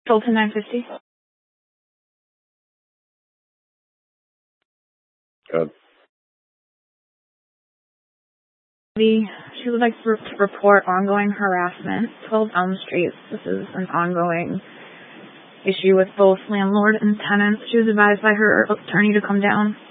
Fulton 950. Good. She would like to report ongoing harassment, 12 Elm Street. This is an ongoing issue with both landlord and tenants. She was advised by her attorney to come down.